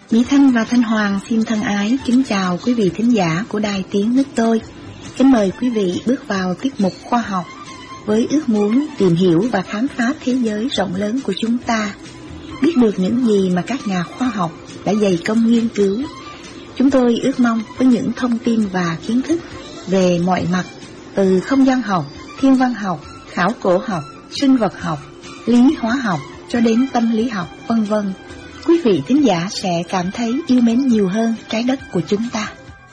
Mỹ Thanh và Thanh Hoàng xin thân ái kính chào quý vị thính giả của Đài Tiếng Nước Tôi. Kính mời quý vị bước vào tiết mục khoa học với ước muốn tìm hiểu và khám phá thế giới rộng lớn của chúng ta, biết được những gì mà các nhà khoa học đã dày công nghiên cứu. Chúng tôi ước mong với những thông tin và kiến thức về mọi mặt, từ không gian học, thiên văn học, khảo cổ học, sinh vật học, lý hóa học cho đến tâm lý học, vân vân, quý vị thính giả sẽ cảm thấy yêu mến nhiều hơn trái đất của chúng ta.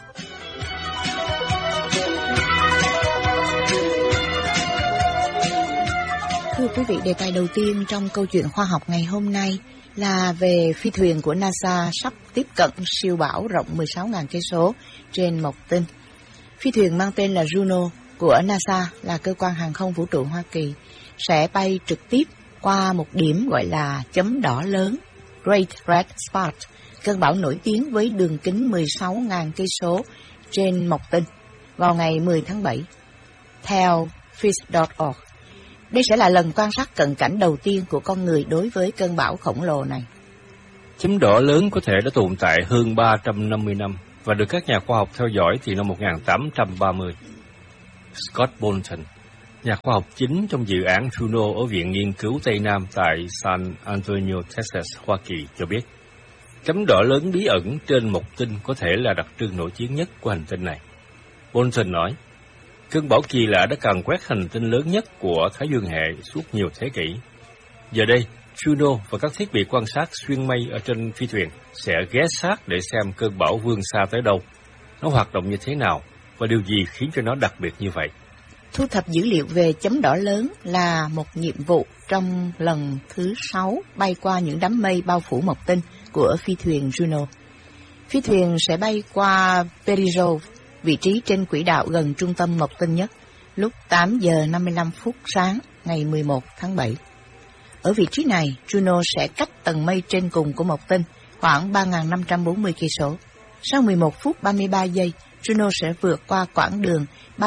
Thưa quý vị, đề tài đầu tiên trong câu chuyện khoa học ngày hôm nay là về phi thuyền của NASA sắp tiếp cận siêu bão rộng 16.000 cây số trên Mộc Tinh. Phi thuyền mang tên là Juno của NASA là cơ quan hàng không vũ trụ Hoa Kỳ sẽ bay trực tiếp qua một điểm gọi là chấm đỏ lớn, Great Red Spot, cơn bão nổi tiếng với đường kính 16.000 cây số trên Mộc Tinh vào ngày 10 tháng 7. Theo Phys.org, đây sẽ là lần quan sát cận cảnh đầu tiên của con người đối với cơn bão khổng lồ này. Chấm đỏ lớn có thể đã tồn tại hơn 350 năm và được các nhà khoa học theo dõi từ năm 1830. Scott Bolton, nhà khoa học chính trong dự án Juno ở Viện Nghiên cứu Tây Nam tại San Antonio, Texas, Hoa Kỳ cho biết, chấm đỏ lớn bí ẩn trên Mộc Tinh có thể là đặc trưng nổi tiếng nhất của hành tinh này. Bolton nói, cơn bão kỳ lạ đã càn quét hành tinh lớn nhất của Thái Dương hệ suốt nhiều thế kỷ. Giờ đây, Juno và các thiết bị quan sát xuyên mây ở trên phi thuyền sẽ ghé sát để xem cơn bão vươn xa tới đâu, nó hoạt động như thế nào và điều gì khiến cho nó đặc biệt như vậy. Thu thập dữ liệu về chấm đỏ lớn là một nhiệm vụ trong lần thứ 6 bay qua những đám mây bao phủ Mộc Tinh của phi thuyền Juno. Phi thuyền sẽ bay qua Perizov, vị trí trên quỹ đạo gần trung tâm Mộc Tinh nhất, lúc 8 giờ 55 phút sáng ngày 11 tháng 7. Ở vị trí này, Juno sẽ cách tầng mây trên cùng của Mộc Tinh khoảng 3.540 cây số. Sau 11 phút 33 giây, Juno sẽ vượt qua quãng đường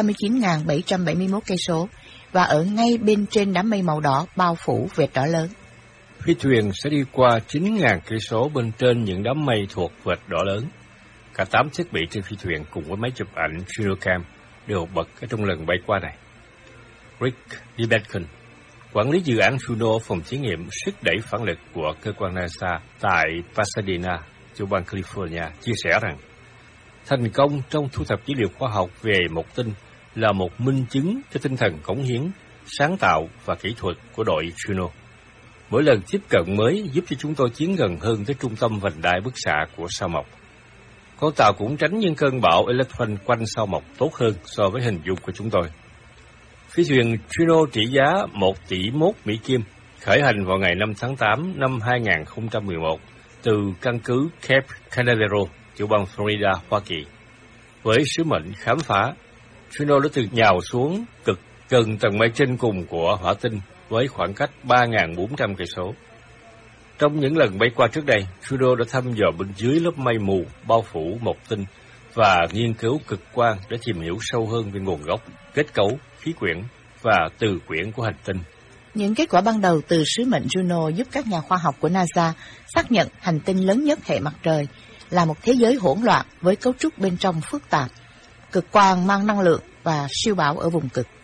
39.771 cây số và ở ngay bên trên đám mây màu đỏ bao phủ vệt đỏ lớn. Phi thuyền sẽ đi qua 9.000 cây số bên trên những đám mây thuộc vệt đỏ lớn. Cả 8 thiết bị trên phi thuyền cùng với máy chụp ảnh Junocam đều bật ở trong lần bay qua này. Rick Debetkin, quản lý dự án Juno phòng thí nghiệm sức đẩy phản lực của cơ quan NASA tại Pasadena, tiểu bang California, chia sẻ rằng thành công trong thu thập dữ liệu khoa học về Mộc Tinh là một minh chứng cho tinh thần cống hiến, sáng tạo và kỹ thuật của đội Juno. Mỗi lần tiếp cận mới giúp cho chúng tôi tiến gần hơn tới trung tâm vành đai bức xạ của sao Mộc. Con tàu cũng tránh những cơn bão electron quanh sao Mộc tốt hơn so với hình dung của chúng tôi. Phi thuyền Juno trị giá 1 tỷ mốt Mỹ Kim, khởi hành vào ngày 5 tháng 8 năm 2011 từ căn cứ Cape Canaveral, tiểu bang Florida, Hoa Kỳ. Với sứ mệnh khám phá, Juno đã từ nhào xuống cực gần tầng mây trên cùng của hỏa tinh với khoảng cách 3.400 cây số. Trong những lần bay qua trước đây, Juno đã thăm dò bên dưới lớp mây mù bao phủ Mộc Tinh và nghiên cứu cực quang để tìm hiểu sâu hơn về nguồn gốc, kết cấu, khí quyển và từ quyển của hành tinh. Những kết quả ban đầu từ sứ mệnh Juno giúp các nhà khoa học của NASA xác nhận hành tinh lớn nhất hệ mặt trời là một thế giới hỗn loạn với cấu trúc bên trong phức tạp, cực quang mang năng lượng và siêu bão ở vùng cực.